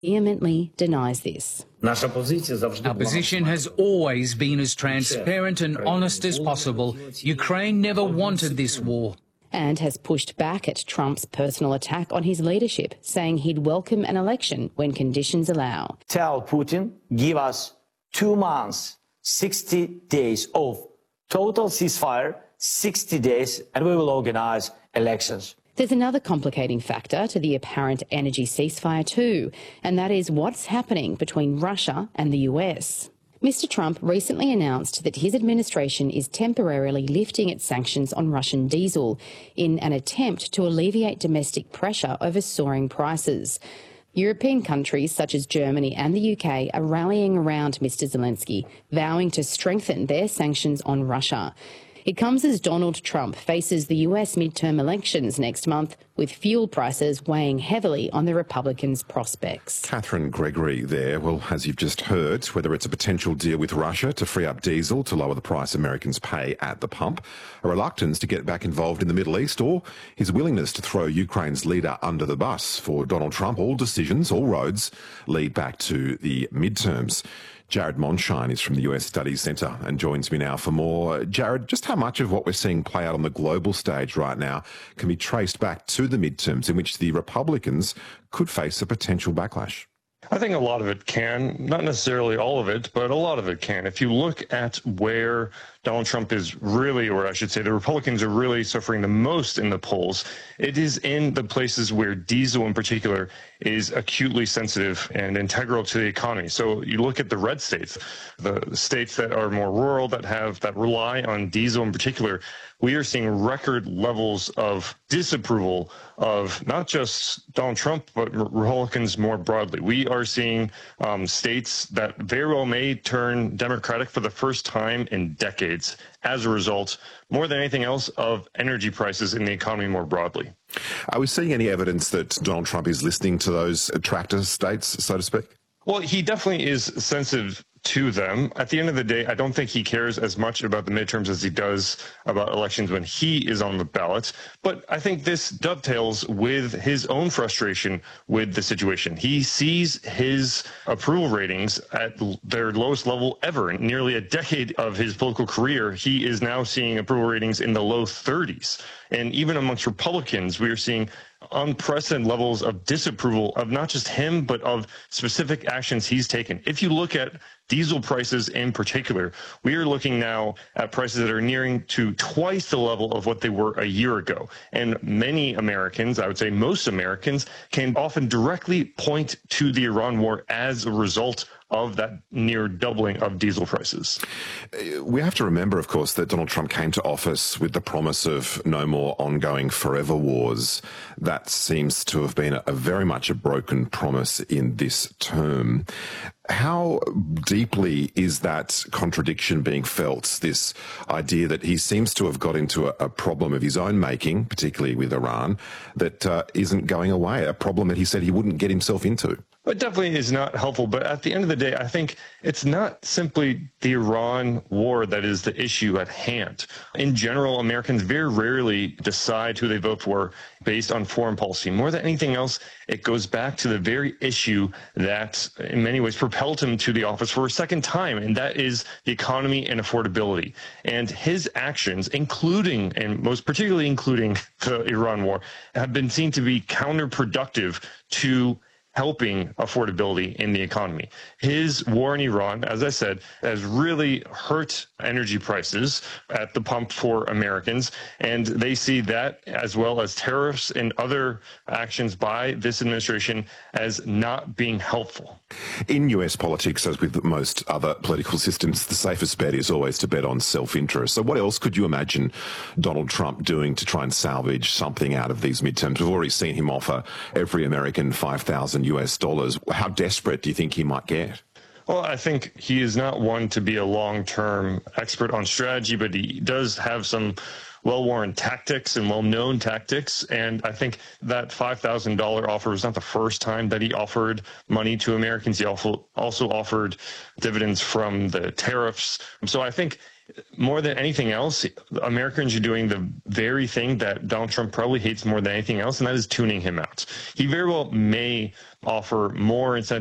vehemently denies this. Our position has always been as transparent and honest as possible. Ukraine never wanted this war. And has pushed back at Trump's personal attack on his leadership, saying he'd welcome an election when conditions allow. Tell Putin, give us 2 months, 60 days of total ceasefire, 60 days, and we will organise elections. There's another complicating factor to the apparent energy ceasefire too, and that is what's happening between Russia and the US. Mr. Trump recently announced that his administration is temporarily lifting its sanctions on Russian diesel in an attempt to alleviate domestic pressure over soaring prices. European countries such as Germany and the UK are rallying around Mr. Zelensky, vowing to strengthen their sanctions on Russia. It comes as Donald Trump faces the US midterm elections next month, with fuel prices weighing heavily on the Republicans' prospects. Catherine Gregory there. Well, as you've just heard, whether it's a potential deal with Russia to free up diesel to lower the price Americans pay at the pump, a reluctance to get back involved in the Middle East, or his willingness to throw Ukraine's leader under the bus, for Donald Trump, all decisions, all roads lead back to the midterms. Jared Monshine is from the US Studies Centre and joins me now for more. Jared, just how much of what we're seeing play out on the global stage right now can be traced back to the midterms in which the Republicans could face a potential backlash? I think a lot of it can, not necessarily all of it, but a lot of it can. If you look at where Donald Trump is really, or I should say the Republicans are really suffering the most in the polls, it is in the places where diesel in particular is acutely sensitive and integral to the economy. So you look at the red states, the states that are more rural, that rely on diesel in particular, we are seeing record levels of disapproval of not just Donald Trump, but Republicans more broadly. We are seeing states that very well may turn Democratic for the first time in decades as a result, more than anything else, of energy prices in the economy more broadly. Are we seeing any evidence that Donald Trump is listening to those attractor states, so to speak? Well, he definitely is sensitive to them. At the end of the day, I don't think he cares as much about the midterms as he does about elections when he is on the ballot. But I think this dovetails with his own frustration with the situation. He sees his approval ratings at their lowest level ever. In nearly a decade of his political career, he is now seeing approval ratings in the low 30s. And even amongst Republicans, we are seeing unprecedented levels of disapproval of not just him, but of specific actions he's taken. If you look at diesel prices in particular, we are looking now at prices that are nearing to twice the level of what they were a year ago. And many Americans, I would say most Americans, can often directly point to the Iran war as a result of that near doubling of diesel prices. We have to remember, of course, that Donald Trump came to office with the promise of no more ongoing forever wars. That seems to have been a very much a broken promise in this term. How deeply is that contradiction being felt, this idea that he seems to have got into a problem of his own making, particularly with Iran, that isn't going away, a problem that he said he wouldn't get himself into? It definitely is not helpful, but at the end of the day, I think it's not simply the Iran war that is the issue at hand. In general, Americans very rarely decide who they vote for based on foreign policy. More than anything else, it goes back to the very issue that in many ways propelled him to the office for a second time, and that is the economy and affordability. And his actions, including, and most particularly including the Iran war, have been seen to be counterproductive to helping affordability in the economy. His war in Iran, as I said, has really hurt energy prices at the pump for Americans, and they see that, as well as tariffs and other actions by this administration, as not being helpful. In US politics, as with most other political systems, the safest bet is always to bet on self-interest. So what else could you imagine Donald Trump doing to try and salvage something out of these midterms? We've already seen him offer every American $5,000 US. How desperate do you think he might get? Well, I think he is not one to be a long-term expert on strategy, but he does have some well-worn tactics and well-known tactics. And I think that $5,000 offer was not the first time that he offered money to Americans. He also offered dividends from the tariffs. So I think more than anything else, Americans are doing the very thing that Donald Trump probably hates more than anything else, and that is tuning him out. He very well may offer more incentives